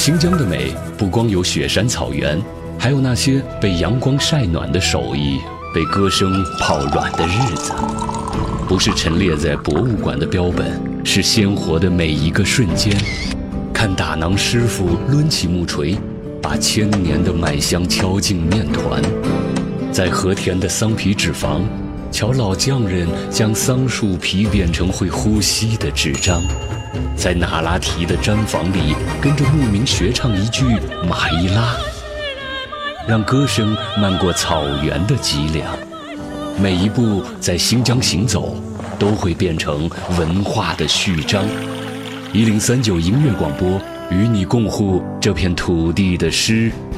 新疆的美不光有雪山草原，还有那些被阳光晒暖的手艺，被歌声泡软的日子。不是陈列在博物馆的标本，是鲜活的每一个瞬间。看打囊师傅抡起木锤，把1000年的麦香敲进面团。在和田的桑皮纸坊，瞧老匠人将桑树皮变成会呼吸的纸张。在那拉提的毡房里，跟着牧民学唱一句马伊拉，让歌声漫过草原的脊梁。每一步在新疆行走，都会变成文化的序章。1039音乐广播，与你共护这片土地的诗